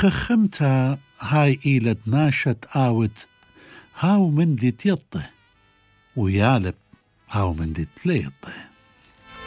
خخمتا هاي إيلة ناشت آوت هاو من دي تيطه ويالب هاو من دي تليطه.